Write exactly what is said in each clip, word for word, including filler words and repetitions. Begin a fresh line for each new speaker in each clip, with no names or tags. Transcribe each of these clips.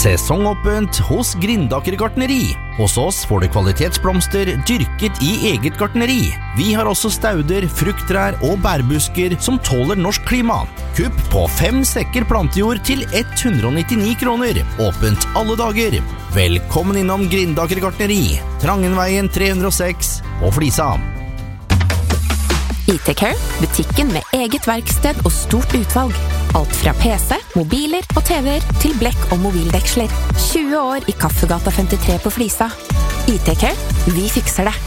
Sesongåpent hos Grindaker gartneri. Hos oss får du kvalitetsblomster dyrket i eget gartneri. Vi har også stauder, frukttrær og bærbusker som tåler norsk klima. Kupp på fem sekker plantejord til ett hundre og nittini kroner. Åpent alle dager. Velkommen innom Grindaker gartneri. Trangenveien tre hundre og seks og Flisa.
I T Care, butikken med eget verksted og stort utvalg. Alt fra P C, mobiler og T V-er til blekk- og mobildeksler. tjue år i Kaffegata femtitre på Flisa. I T Care, vi fikser det.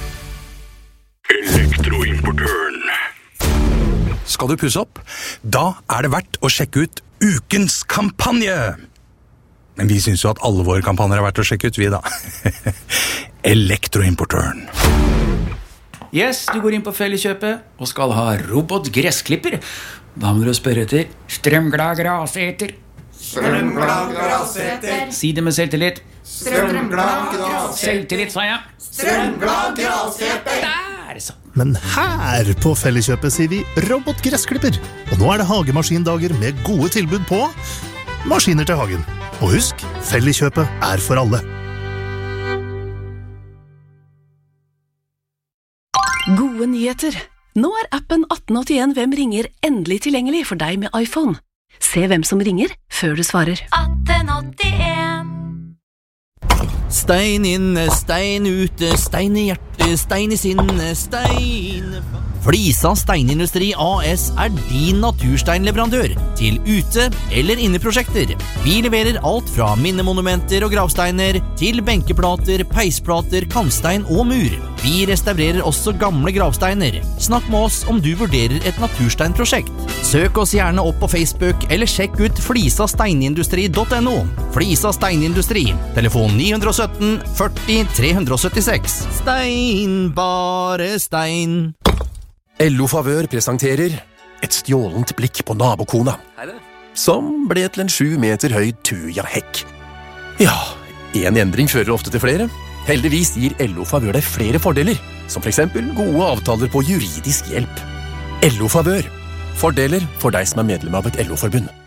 Elektroimportøren. Skal du pusse opp? Da er det verdt å sjekke ut ukens kampanje. Men vi synes jo at alle våre kampanjer er verdt å sjekke ut, vi da. Elektroimportøren.
Yes, du går inn på Felleskjøpet og skal ha robotgressklipper. Da må du spørre etter strømglad graseter.
Strømglad graseter.
Si det med selvtillit.
Strømglad graseter.
Selvtillit, sa jeg.
Strømglad graseter.
Der, så.
Men her på Felleskjøpet sier vi robotgressklipper. Og nå er det hagemaskindager med gode tilbud på maskiner til hagen. Og husk, Felleskjøpet er for alle.
Gode nyheter! Nå er appen atten åttien Hvem ringer endelig tilgjengelig for deg med iPhone. Se hvem som ringer før du svarer.
atten åttien
Stein inne, stein ute, stein i hjertet, stein i sinne, stein... Flisa Steinindustri A S er din natursteinleverandør til ute- eller inneprosjekter. Vi leverer alt fra minnemonumenter og gravsteiner til benkeplater, peisplater, kantstein og mur. Vi restaurerer også gamle gravsteiner. Snakk med oss om du vurderer et natursteinprosjekt. Søk oss gjerne opp på Facebook eller sjekk ut flisa steinindustri punktum no. Flisa Steinindustri. Telefon ni syv syv førti tre syttiseks. Stein, bare stein.
L O Favør presenterer et stjålent blikk på nabokona, som ble til en sju meter høy tuja-hekk. Ja, en endring fører ofte til flere. Heldigvis gir L O Favør deg flere fordeler, som for eksempel gode avtaler på juridisk hjelp. L O Favør. Fordeler for deg som er medlem av et L O-forbund.